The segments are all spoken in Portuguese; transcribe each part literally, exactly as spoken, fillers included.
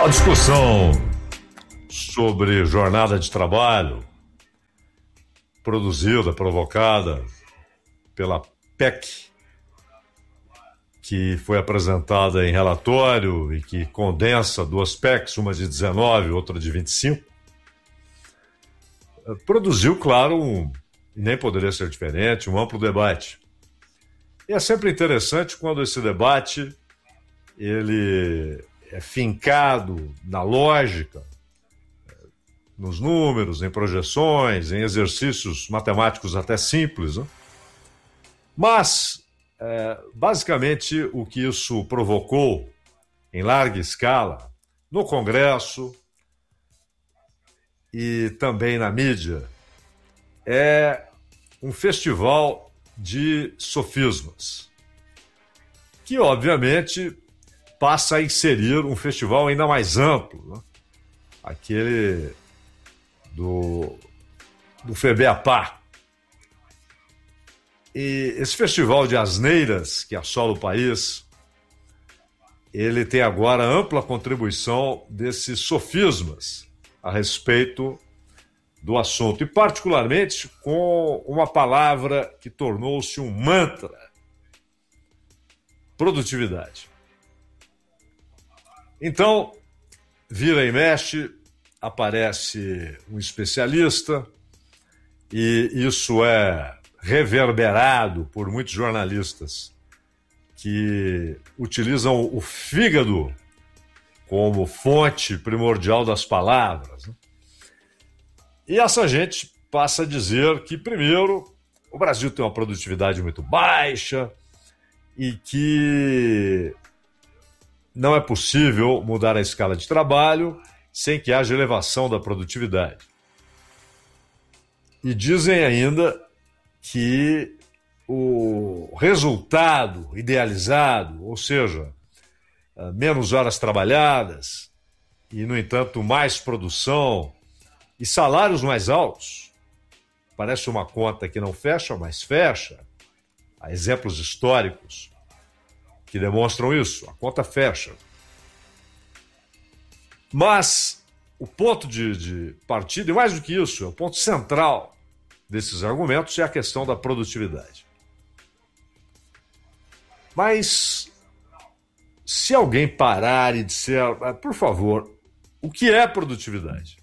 A discussão sobre jornada de trabalho produzida, provocada pela P E C, que foi apresentada em relatório e que condensa duas P E Cs, uma de dezenove e outra de vinte e cinco, produziu, claro, um, e nem poderia ser diferente, um amplo debate. E é sempre interessante quando esse debate ele é fincado na lógica, nos números, em projeções, em exercícios matemáticos até simples, né? Mas, é, basicamente, o que isso provocou em larga escala no Congresso e também na mídia é um festival de sofismas, que, obviamente, passa a inserir um festival ainda mais amplo, né? Aquele do, do FEBEAPA. E esse festival de asneiras que assola o país, ele tem agora ampla contribuição desses sofismas a respeito do assunto, e particularmente com uma palavra que tornou-se um mantra: produtividade. Então, vira e mexe, aparece um especialista, e isso é reverberado por muitos jornalistas que utilizam o fígado como fonte primordial das palavras, né? E essa gente passa a dizer que, primeiro, o Brasil tem uma produtividade muito baixa e que não é possível mudar a escala de trabalho sem que haja elevação da produtividade. E dizem ainda que o resultado idealizado, ou seja, menos horas trabalhadas e, no entanto, mais produção e salários mais altos, parece uma conta que não fecha, mas fecha. Há exemplos históricos que demonstram isso, a conta fecha. Mas o ponto de, de partida, e mais do que isso, é o ponto central desses argumentos, é a questão da produtividade. Mas se alguém parar e disser, por favor, o que é produtividade?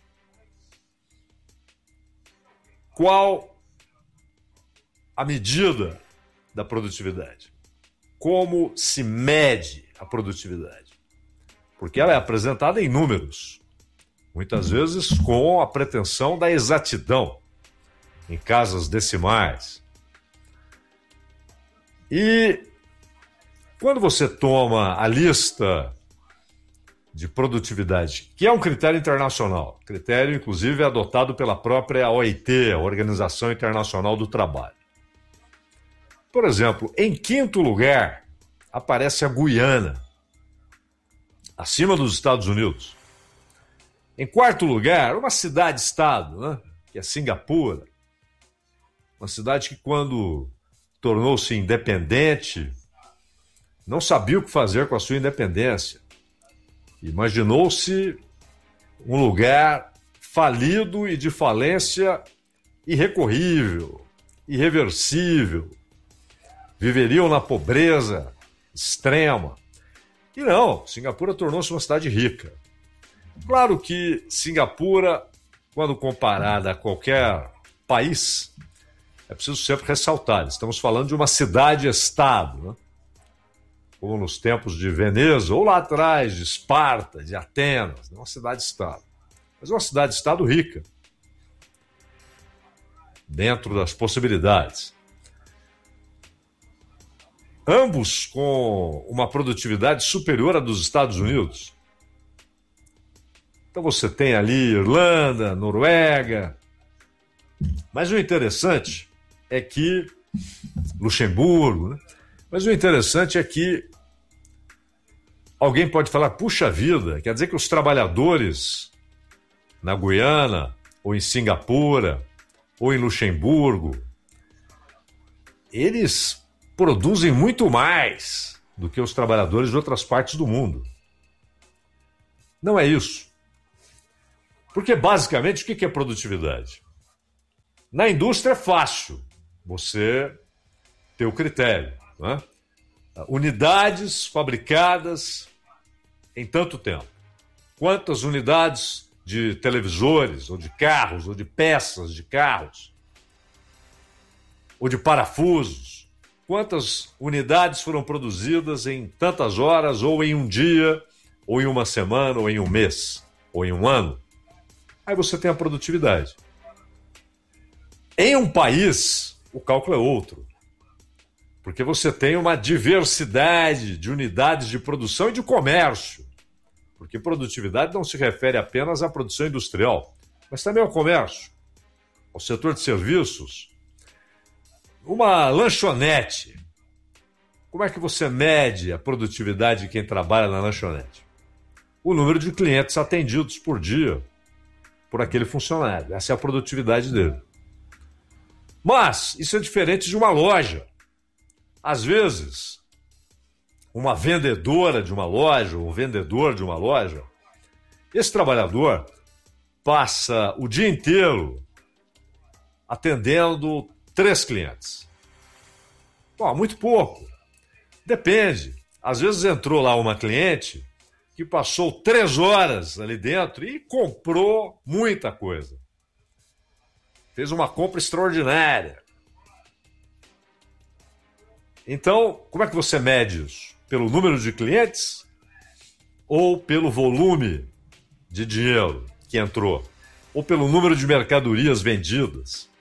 Qual a medida da produtividade? Como se mede a produtividade? Porque ela é apresentada em números, muitas vezes com a pretensão da exatidão, em casas decimais. E quando você toma a lista de produtividade, que é um critério internacional, critério inclusive adotado pela própria O I T, a Organização Internacional do Trabalho. Por exemplo, em quinto lugar aparece a Guiana, acima dos Estados Unidos. Em quarto lugar, uma cidade-estado, né, que é Singapura, uma cidade que, quando tornou-se independente, não sabia o que fazer com a sua independência. Imaginou-se um lugar falido e de falência irrecorrível, irreversível. Viveriam na pobreza extrema. E não, Singapura tornou-se uma cidade rica. Claro que Singapura, quando comparada a qualquer país, é preciso sempre ressaltar, estamos falando de uma cidade-estado, né? Como nos tempos de Veneza, ou lá atrás de Esparta, de Atenas, uma cidade-estado. Mas uma cidade-estado rica, dentro das possibilidades. Ambos com uma produtividade superior à dos Estados Unidos. Então você tem ali Irlanda, Noruega. Mas o interessante é que... Luxemburgo, né? Mas o interessante é que alguém pode falar, puxa vida, quer dizer que os trabalhadores na Guiana, ou em Singapura, ou em Luxemburgo, eles produzem muito mais do que os trabalhadores de outras partes do mundo. Não é isso. Porque, basicamente, o que é produtividade? Na indústria é fácil você ter o critério, né? Unidades fabricadas em tanto tempo. Quantas unidades de televisores, ou de carros, ou de peças de carros, ou de parafusos? Quantas unidades foram produzidas em tantas horas, ou em um dia, ou em uma semana, ou em um mês, ou em um ano? Aí você tem a produtividade. Em um país, o cálculo é outro. Porque você tem uma diversidade de unidades de produção e de comércio. Porque produtividade não se refere apenas à produção industrial, mas também ao comércio, ao setor de serviços. Uma lanchonete. Como é que você mede a produtividade de quem trabalha na lanchonete? O número de clientes atendidos por dia por aquele funcionário. Essa é a produtividade dele. Mas isso é diferente de uma loja. Às vezes, uma vendedora de uma loja, ou um vendedor de uma loja, esse trabalhador passa o dia inteiro atendendo três clientes. Bom, muito pouco. Depende. Às vezes entrou lá uma cliente que passou três horas ali dentro e comprou muita coisa. Fez uma compra extraordinária. Então, como é que você mede isso? Pelo número de clientes ou pelo volume de dinheiro que entrou? Ou pelo número de mercadorias vendidas?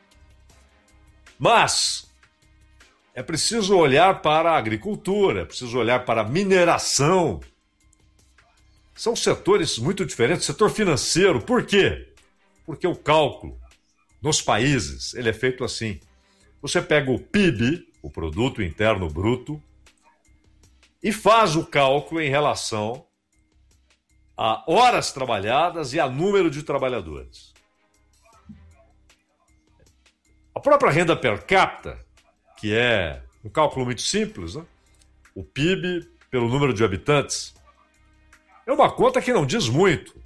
Mas é preciso olhar para a agricultura, é preciso olhar para a mineração. São setores muito diferentes. Setor financeiro, por quê? Porque o cálculo nos países, ele é feito assim. Você pega o P I B, o Produto Interno Bruto, e faz o cálculo em relação a horas trabalhadas e a número de trabalhadores. A própria renda per capita, que é um cálculo muito simples, né? O P I B pelo número de habitantes, é uma conta que não diz muito.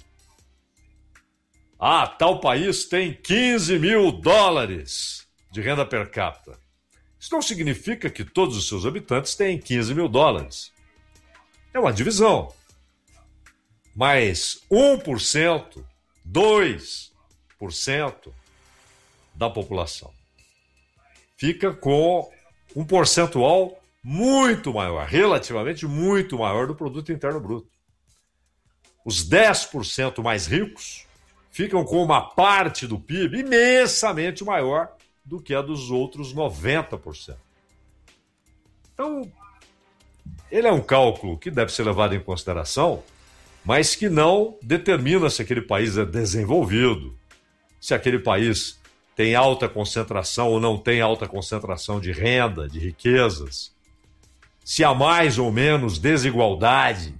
Ah, tal país tem quinze mil dólares de renda per capita. Isso não significa que todos os seus habitantes têm quinze mil dólares. É uma divisão. Mas um por cento, dois por cento da população fica com um percentual muito maior, relativamente muito maior do produto interno bruto. Os dez por cento mais ricos ficam com uma parte do P I B imensamente maior do que a dos outros noventa por cento. Então, ele é um cálculo que deve ser levado em consideração, mas que não determina se aquele país é desenvolvido, se aquele país tem alta concentração ou não tem alta concentração de renda, de riquezas, se há mais ou menos desigualdade.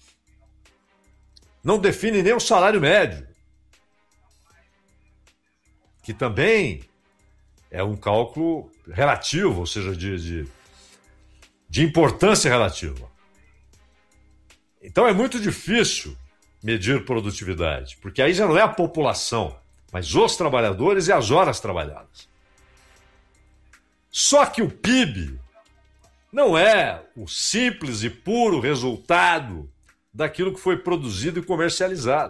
Não define nem o salário médio, que também é um cálculo relativo, ou seja, de, de, de importância relativa. Então é muito difícil medir produtividade, porque aí já não é a população, mas os trabalhadores e as horas trabalhadas. Só que o P I B não é o simples e puro resultado daquilo que foi produzido e comercializado.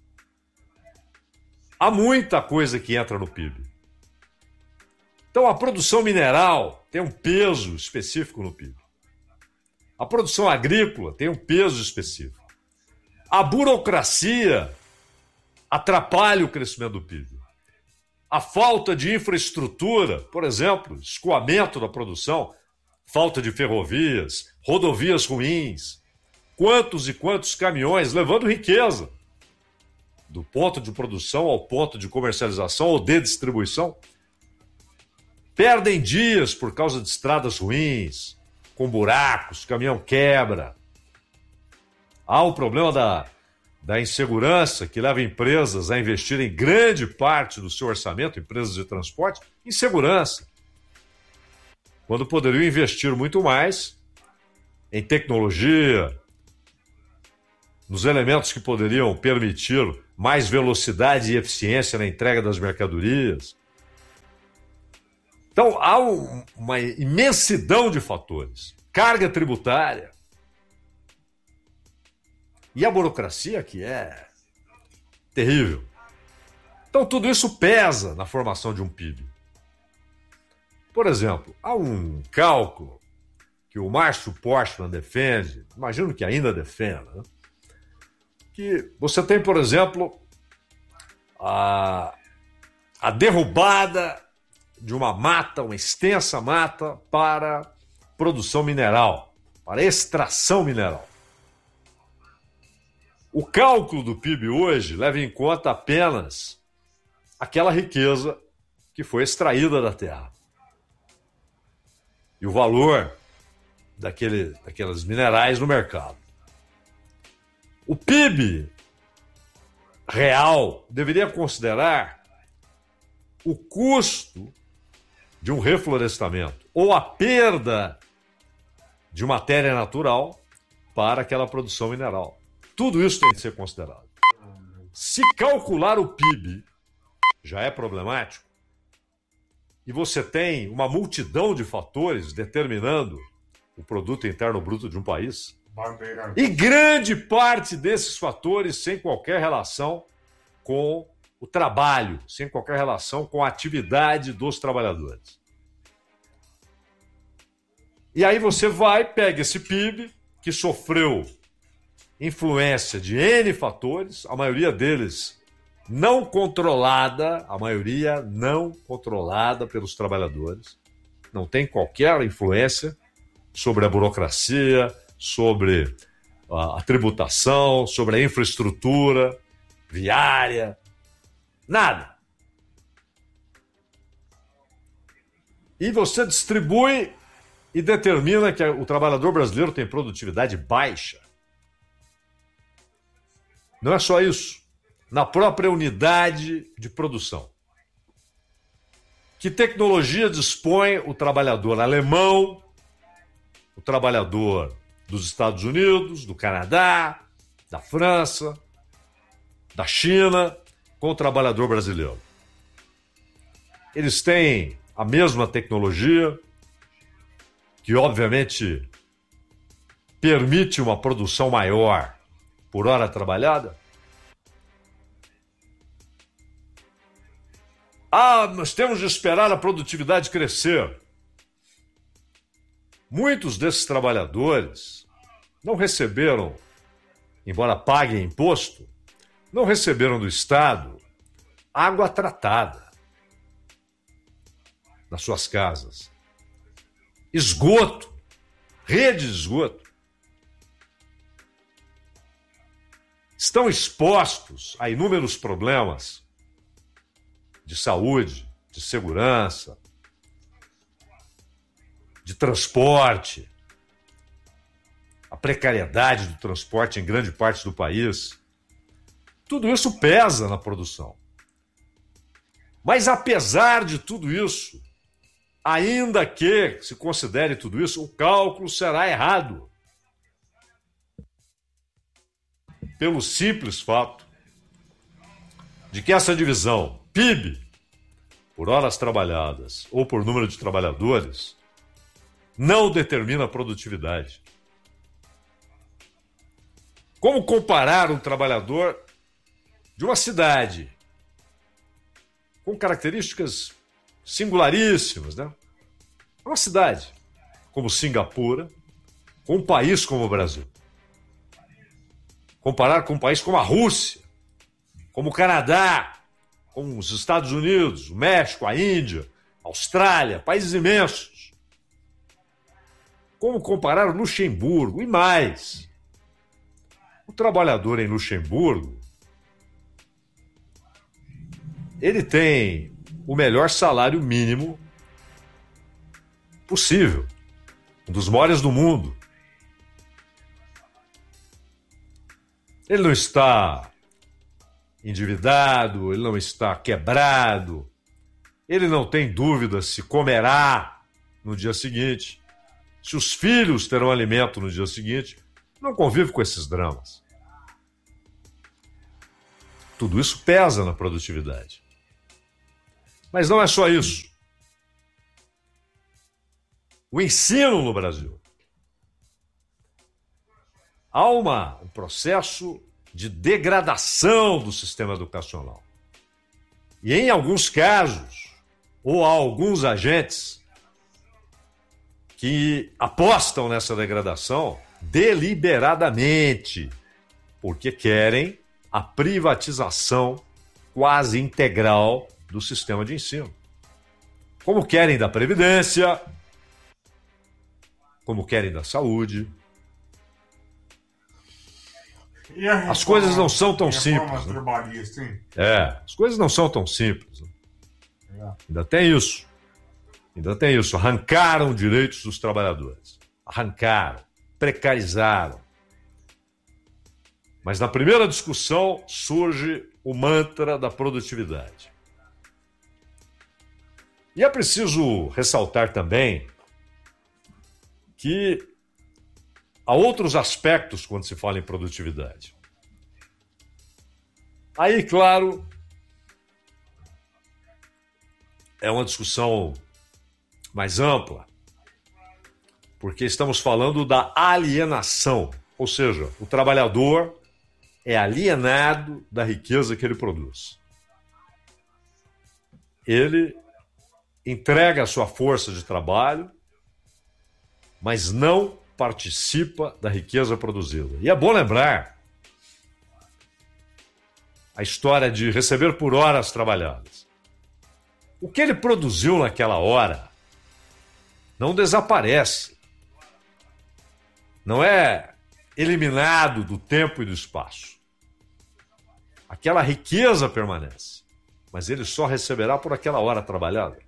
Há muita coisa que entra no P I B. Então a produção mineral tem um peso específico no P I B. A produção agrícola tem um peso específico. A burocracia atrapalha o crescimento do P I B. A falta de infraestrutura, por exemplo, escoamento da produção, falta de ferrovias, rodovias ruins, quantos e quantos caminhões levando riqueza do ponto de produção ao ponto de comercialização ou de distribuição, perdem dias por causa de estradas ruins, com buracos, caminhão quebra. Há o problema da, da insegurança que leva empresas a investirem grande parte do seu orçamento, empresas de transporte, em segurança, quando poderiam investir muito mais em tecnologia, nos elementos que poderiam permitir mais velocidade e eficiência na entrega das mercadorias. Então, há um, uma imensidão de fatores. Carga tributária. E a burocracia, que é terrível. Então, tudo isso pesa na formação de um P I B. Por exemplo, há um cálculo que o Márcio Postman defende, imagino que ainda defenda, né? Que você tem, por exemplo, a, a derrubada de uma mata, uma extensa mata para produção mineral, para extração mineral. O cálculo do P I B hoje leva em conta apenas aquela riqueza que foi extraída da terra. E o valor daquele, daqueles minerais no mercado. O P I B real deveria considerar o custo de um reflorestamento ou a perda de matéria natural para aquela produção mineral. Tudo isso tem que ser considerado. Se calcular o P I B já é problemático, e você tem uma multidão de fatores determinando o produto interno bruto de um país, e grande parte desses fatores sem qualquer relação com o trabalho, sem qualquer relação com a atividade dos trabalhadores. E aí você vai, pega esse P I B, que sofreu influência de N fatores, a maioria deles não controlada, a maioria não controlada pelos trabalhadores, não tem qualquer influência sobre a burocracia, sobre a, a tributação, sobre a infraestrutura viária, nada. E você distribui e determina que o trabalhador brasileiro tem produtividade baixa. Não é só isso. Na própria unidade de produção. Que tecnologia dispõe o trabalhador alemão, o trabalhador dos Estados Unidos, do Canadá, da França, da China, com o trabalhador brasileiro? Eles têm a mesma tecnologia, que obviamente permite uma produção maior por hora trabalhada? Ah, nós temos de esperar a produtividade crescer. Muitos desses trabalhadores não receberam, embora paguem imposto, não receberam do Estado água tratada nas suas casas, esgoto, rede de esgoto. Estão expostos a inúmeros problemas de saúde, de segurança, de transporte, a precariedade do transporte em grande parte do país. Tudo isso pesa na produção. Mas apesar de tudo isso, ainda que se considere tudo isso, o cálculo será errado. Pelo simples fato de que essa divisão P I B, por horas trabalhadas ou por número de trabalhadores, não determina a produtividade. Como comparar um trabalhador de uma cidade com características singularíssimas, né? Uma cidade como Singapura, com um país como o Brasil. Comparar com um país como a Rússia, como o Canadá, como os Estados Unidos, o México, a Índia, a Austrália, países imensos. Como comparar o Luxemburgo e mais. O trabalhador em Luxemburgo, ele tem o melhor salário mínimo possível, um dos maiores do mundo. Ele não está endividado, ele não está quebrado, ele não tem dúvida se comerá no dia seguinte, se os filhos terão alimento no dia seguinte, não convive com esses dramas. Tudo isso pesa na produtividade. Mas não é só isso. O ensino no Brasil. Há uma, um processo de degradação do sistema educacional. E em alguns casos, ou há alguns agentes que apostam nessa degradação deliberadamente, porque querem a privatização quase integral do sistema de ensino. Como querem da Previdência, como querem da saúde. Reforma, as coisas não são tão simples. Né? Trabalhista, hein? É, as coisas não são tão simples. Né? É. Ainda tem isso. Ainda tem isso. Arrancaram direitos dos trabalhadores. Arrancaram. Precarizaram. Mas na primeira discussão surge o mantra da produtividade. E é preciso ressaltar também que há outros aspectos quando se fala em produtividade. Aí, claro, é uma discussão mais ampla, porque estamos falando da alienação, ou seja, o trabalhador é alienado da riqueza que ele produz. Ele entrega a sua força de trabalho, mas não participa da riqueza produzida. E é bom lembrar a história de receber por horas trabalhadas. O que ele produziu naquela hora não desaparece. Não é eliminado do tempo e do espaço. Aquela riqueza permanece, mas ele só receberá por aquela hora trabalhada.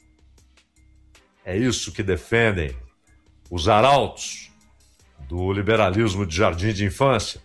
É isso que defendem os arautos do liberalismo de jardim de infância.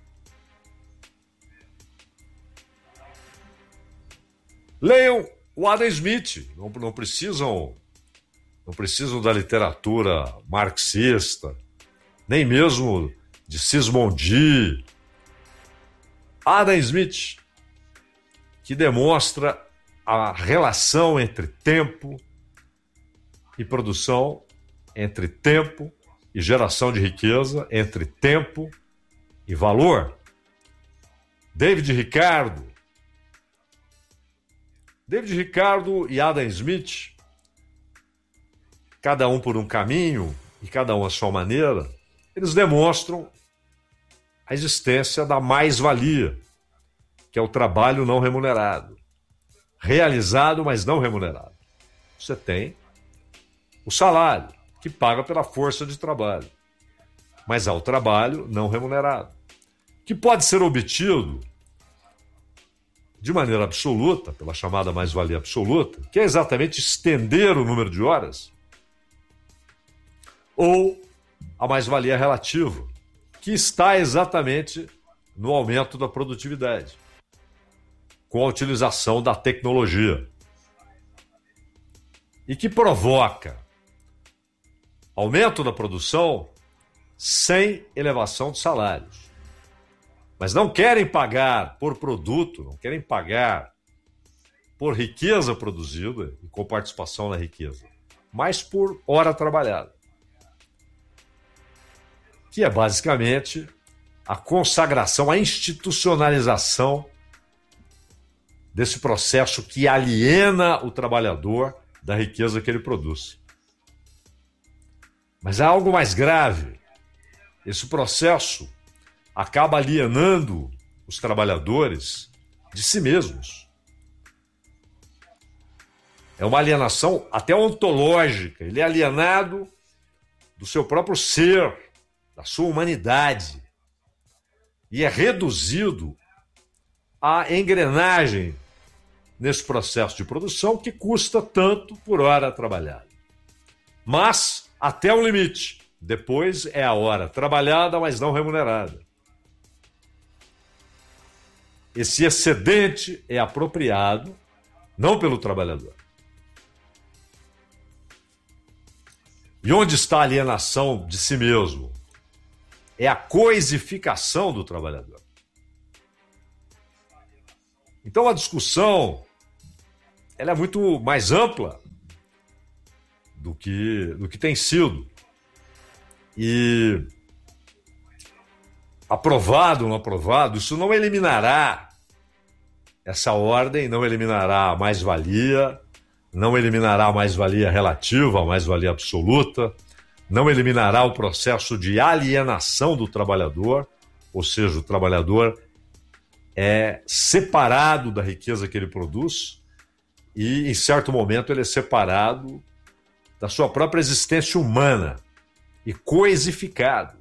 Leiam o Adam Smith, não, não precisam, não precisam da literatura marxista, nem mesmo de Sismondi. Adam Smith, que demonstra a relação entre tempo e produção, entre tempo e geração de riqueza, entre tempo e valor. David Ricardo. David Ricardo e Adam Smith, cada um por um caminho e cada um à sua maneira, eles demonstram a existência da mais-valia, que é o trabalho não remunerado. Realizado, mas não remunerado. Você tem o salário, que paga pela força de trabalho. Mas há o trabalho não remunerado, que pode ser obtido de maneira absoluta, pela chamada mais-valia absoluta, que é exatamente estender o número de horas, ou a mais-valia relativa, que está exatamente no aumento da produtividade, com a utilização da tecnologia, e que provoca aumento da produção sem elevação de salários. Mas não querem pagar por produto, não querem pagar por riqueza produzida e com participação na riqueza, mas por hora trabalhada. Que é basicamente a consagração, a institucionalização desse processo que aliena o trabalhador da riqueza que ele produz. Mas há algo mais grave. Esse processo acaba alienando os trabalhadores de si mesmos. É uma alienação até ontológica. Ele é alienado do seu próprio ser, da sua humanidade. E é reduzido à engrenagem nesse processo de produção que custa tanto por hora trabalhada. Mas até um limite. Depois é a hora trabalhada, mas não remunerada. Esse excedente é apropriado não pelo trabalhador. E onde está a alienação de si mesmo? É a coisificação do trabalhador. Então a discussão ela é muito mais ampla do que, do que tem sido. E aprovado ou não aprovado, isso não eliminará essa ordem, não eliminará a mais-valia, não eliminará a mais-valia relativa, a mais-valia absoluta, não eliminará o processo de alienação do trabalhador, ou seja, o trabalhador é separado da riqueza que ele produz e, em certo momento, ele é separado da sua própria existência humana e coisificado.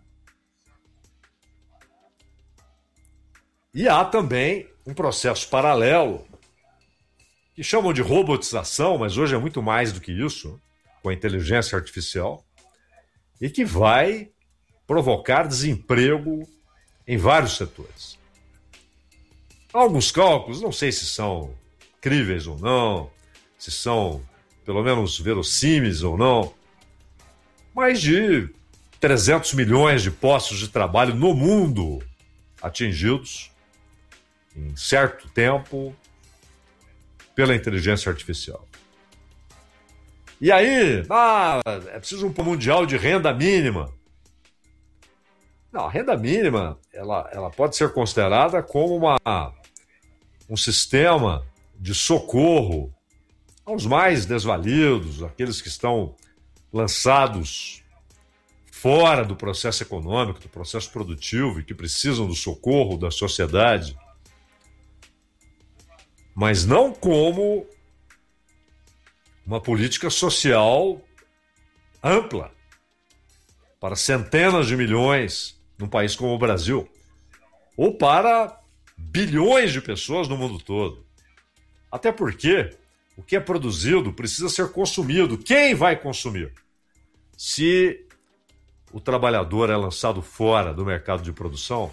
E há também um processo paralelo que chamam de robotização, mas hoje é muito mais do que isso, com a inteligência artificial, e que vai provocar desemprego em vários setores. Há alguns cálculos, não sei se são críveis ou não, se são pelo menos verossímeis ou não, mais de trezentos milhões de postos de trabalho no mundo atingidos em certo tempo pela inteligência artificial. E aí, ah, é preciso um plano mundial de renda mínima. Não, a renda mínima ela, ela pode ser considerada como uma, um sistema de socorro aos mais desvalidos, aqueles que estão lançados fora do processo econômico, do processo produtivo e que precisam do socorro da sociedade, mas não como uma política social ampla para centenas de milhões num país como o Brasil, ou para bilhões de pessoas no mundo todo. Até porque o que é produzido precisa ser consumido. Quem vai consumir? Se o trabalhador é lançado fora do mercado de produção,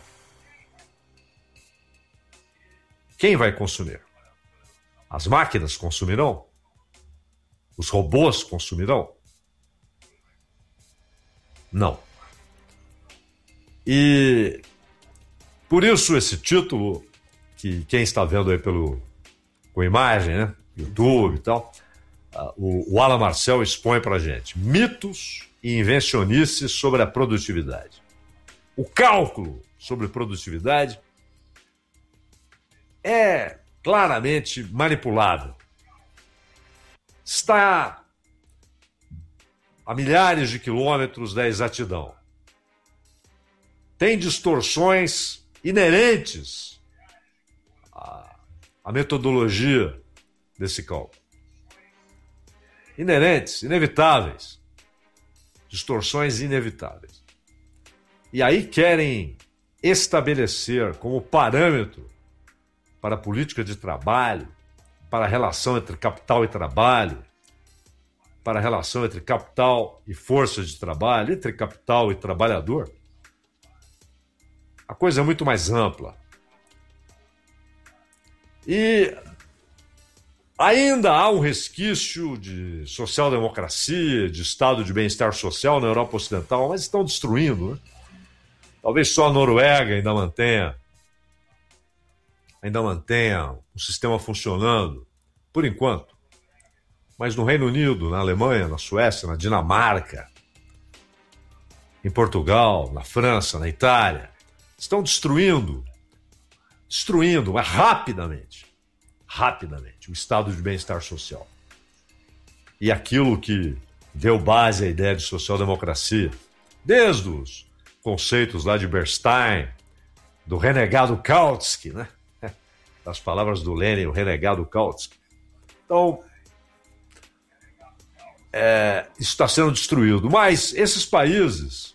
quem vai consumir? As máquinas consumirão? Os robôs consumirão? Não. E por isso esse título, que quem está vendo aí pelo, com imagem, né? YouTube e tal, uh, o, o Alan Marcel expõe pra gente mitos e invencionices sobre a produtividade. O cálculo sobre produtividade é claramente manipulado. Está a milhares de quilômetros da exatidão. Tem distorções inerentes à, à metodologia desse cálculo. Inerentes, inevitáveis. Distorções inevitáveis. E aí querem estabelecer como parâmetro para a política de trabalho, para a relação entre capital e trabalho, para a relação entre capital e força de trabalho, entre capital e trabalhador, a coisa é muito mais ampla. E ainda há um resquício de social-democracia, de estado de bem-estar social na Europa Ocidental, mas estão destruindo, né? Talvez só a Noruega ainda mantenha, ainda mantenha um sistema funcionando, por enquanto. Mas no Reino Unido, na Alemanha, na Suécia, na Dinamarca, em Portugal, na França, na Itália, estão destruindo, destruindo, mas rapidamente, rapidamente, o estado de bem-estar social. E aquilo que deu base à ideia de social-democracia, desde os conceitos lá de Bernstein, do renegado Kautsky, né? Das palavras do Lenin, o renegado Kautsky. Então, é, isso está sendo destruído. Mas esses países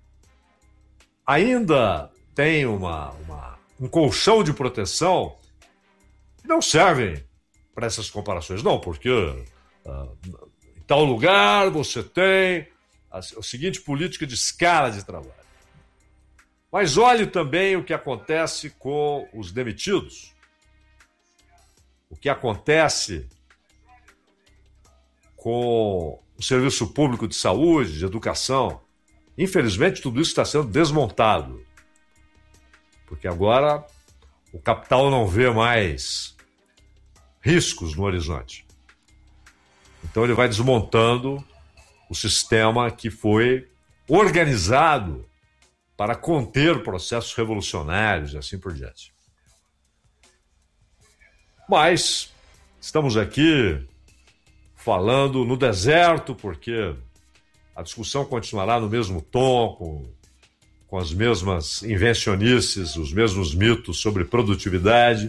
ainda têm uma, uma, um colchão de proteção que não servem para essas comparações. Não, porque uh, em tal lugar você tem a, a seguinte política de escala de trabalho. Mas olhe também o que acontece com os demitidos. O que acontece com o serviço público de saúde, de educação. Infelizmente, tudo isso está sendo desmontado. Porque agora o capital não vê mais riscos no horizonte. Então ele vai desmontando o sistema que foi organizado para conter processos revolucionários e assim por diante. Mas estamos aqui falando no deserto, porque a discussão continuará no mesmo tom, com, com as mesmas invencionices, os mesmos mitos sobre produtividade.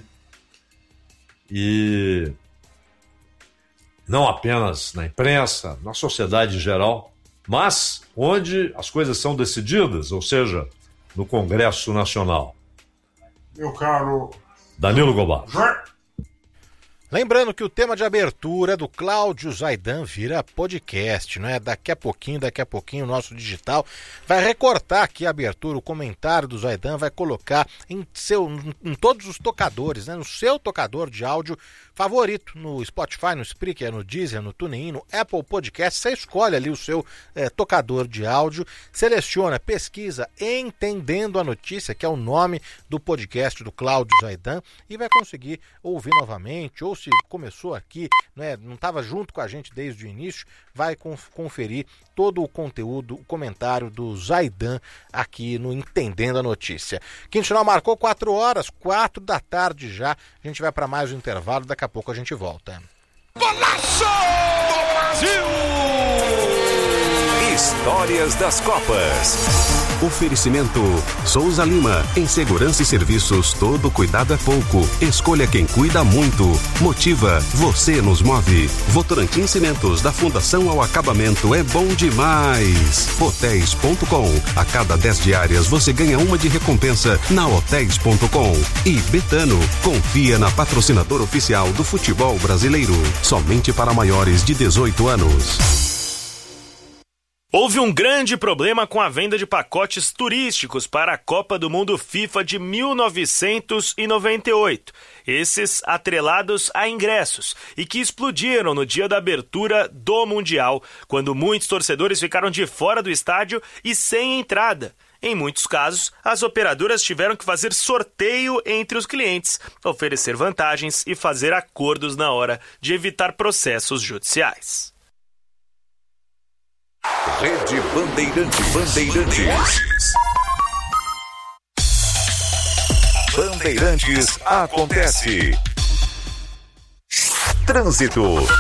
E não apenas na imprensa, na sociedade em geral, mas onde as coisas são decididas, ou seja, no Congresso Nacional. Meu caro Danilo Gobá. Lembrando que o tema de abertura do Cláudio Zaidan vira podcast, não é? Daqui a pouquinho, daqui a pouquinho o nosso digital vai recortar aqui a abertura, o comentário do Zaidan, vai colocar em, seu, em todos os tocadores, né? No seu tocador de áudio favorito, no Spotify, no Spreaker, no Deezer, no TuneIn, no Apple Podcast. Você escolhe ali o seu é, tocador de áudio, seleciona, pesquisa Entendendo a Notícia, que é o nome do podcast do Cláudio Zaidan, e vai conseguir ouvir novamente, ou se começou aqui, né, não estava junto com a gente desde o início, vai conferir todo o conteúdo, o comentário do Zaidan aqui no Entendendo a Notícia. Quinto sinal marcou quatro horas, quatro da tarde já. A gente vai para mais um intervalo, daqui a pouco a gente volta. Golaço do Brasil! Histórias das Copas. Oferecimento Souza Lima. Em segurança e serviços, todo cuidado é pouco. Escolha quem cuida muito. Motiva, você nos move. Votorantim Cimentos, da fundação ao acabamento, é bom demais. Hotéis ponto com. A cada dez diárias você ganha uma de recompensa na hotéis ponto com. E Betano, confia na patrocinadora oficial do futebol brasileiro. Somente para maiores de dezoito anos. Houve um grande problema com a venda de pacotes turísticos para a Copa do Mundo FIFA de mil novecentos e noventa e oito. Esses atrelados a ingressos e que explodiram no dia da abertura do Mundial, quando muitos torcedores ficaram de fora do estádio e sem entrada. Em muitos casos, as operadoras tiveram que fazer sorteio entre os clientes, oferecer vantagens e fazer acordos na hora de evitar processos judiciais. Rede Bandeirantes. Bandeirantes. Bandeirantes acontece. Trânsito.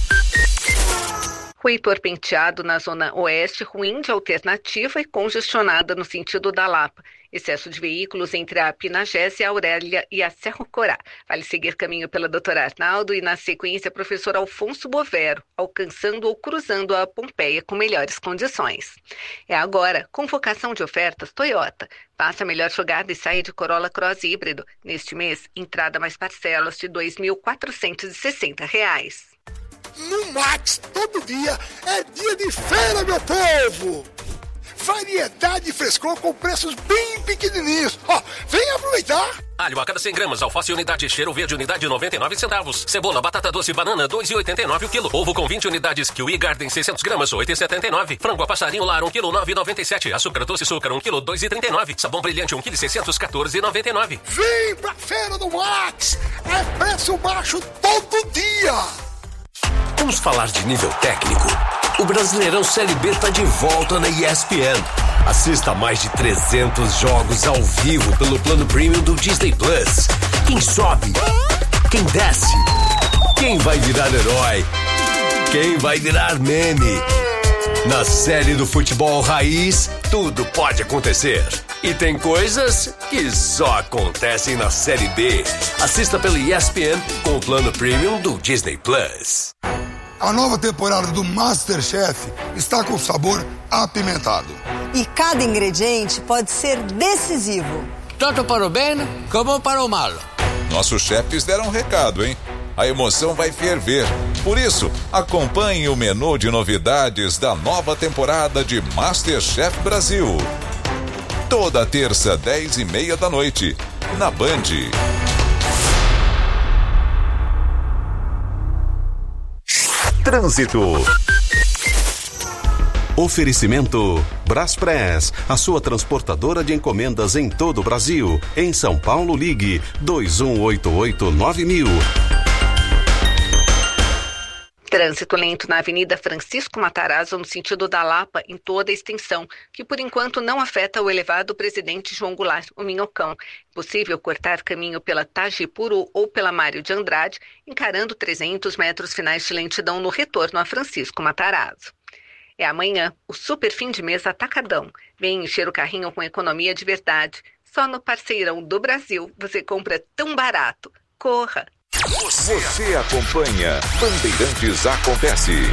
Rua Heitor Penteado, na zona oeste, ruim de alternativa e congestionada no sentido da Lapa. Excesso de veículos entre a Pinagés e a Aurélia e a Cerro Corá. Vale seguir caminho pela doutora Arnaldo e, na sequência, professor Alfonso Bovero, alcançando ou cruzando a Pompeia com melhores condições. É agora, convocação de ofertas Toyota. Faça a melhor jogada e saia de Corolla Cross híbrido. Neste mês, entrada mais parcelas de dois mil quatrocentos e sessenta reais. No Max, todo dia é dia de feira, meu povo! Variedade e frescor com preços bem pequenininhos. Ó, vem aproveitar! Alho a cada cem gramas, alface unidade, cheiro verde unidade noventa e nove centavos. Cebola, batata doce, banana dois reais e oitenta e nove o quilo. Ovo com vinte unidades, Kiwi Garden seiscentos gramas, oito reais e setenta e nove. Frango a passarinho lar um quilo, nove reais e noventa e sete. Açúcar doce açúcar um quilo, dois reais e trinta e nove. Sabão brilhante um quilo, seiscentos, quatorze reais e noventa e nove. Vem pra feira do Max! É preço baixo todo dia! Vamos falar de nível técnico. O Brasileirão Série B tá de volta na E S P N. Assista a mais de trezentos jogos ao vivo pelo plano premium do Disney Plus. Quem sobe? Quem desce? Quem vai virar herói? Quem vai virar meme? Na série do futebol raiz, tudo pode acontecer. E tem coisas que só acontecem na Série B. Assista pelo E S P N com o plano premium do Disney Plus. A nova temporada do MasterChef está com sabor apimentado. E cada ingrediente pode ser decisivo. Tanto para o bem como para o mal. Nossos chefes deram um recado, hein? A emoção vai ferver. Por isso, acompanhe o menu de novidades da nova temporada de MasterChef Brasil. Toda terça, dez e meia da noite, na Band. Trânsito. Oferecimento Braspress, a sua transportadora de encomendas em todo o Brasil. Em São Paulo, ligue dois um oito oito nove mil. Trânsito lento na Avenida Francisco Matarazzo, no sentido da Lapa, em toda a extensão, que por enquanto não afeta o elevado Presidente João Goulart, o Minhocão. É possível cortar caminho pela Tajipuru ou pela Mário de Andrade, encarando trezentos metros finais de lentidão no retorno a Francisco Matarazzo. É amanhã, o super fim de mês atacadão. Vem encher o carrinho com economia de verdade. Só no Parceirão do Brasil você compra tão barato. Corra! Você acompanha Bandeirantes Acontece.